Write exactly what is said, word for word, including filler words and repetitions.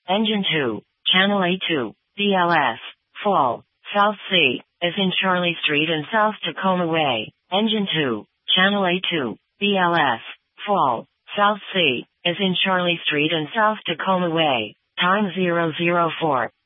Engine two, Channel A two, B L S, Fall, South C, as in Charlie Street and South Tacoma Way. Engine two, Channel A two, B L S, Fall, South C, as in Charlie Street and South Tacoma Way. Time zero zero four.